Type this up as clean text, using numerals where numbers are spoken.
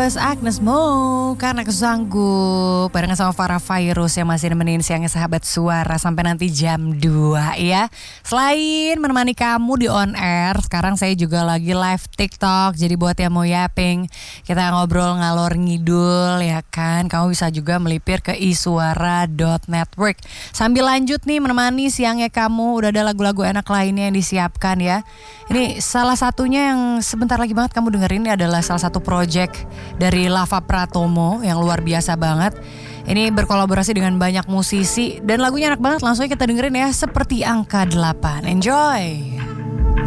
was Agnes Mo karena kesanggup barengan sama Farah Fairuz yang masih nemenin siangnya sahabat suara sampai nanti jam 2 ya. Selain menemani kamu di on air, sekarang saya juga lagi live TikTok. Jadi buat yang mau yaping, kita ngobrol ngalor ngidul ya kan. Kamu bisa juga melipir ke isuara.network. Sambil lanjut nih menemani siangnya kamu, udah ada lagu-lagu enak lainnya yang disiapkan ya. Ini salah satunya yang sebentar lagi banget kamu dengerin, ini adalah salah satu project dari Lava Pratomo yang luar biasa banget. Ini berkolaborasi dengan banyak musisi dan lagunya enak banget. Langsung aja kita dengerin ya, Seperti Angka 8. Enjoy.